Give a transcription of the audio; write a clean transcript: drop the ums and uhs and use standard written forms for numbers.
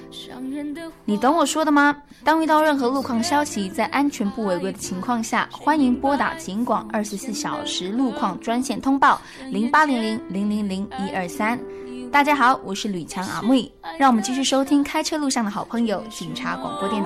你懂我说的吗？当遇到任何路况消息，在安全不违规的情况下，欢迎拨打警广24小时路况专线通报0800000123。大家好，我是吕强阿木，让我们继续收听开车路上的好朋友警察广播电台。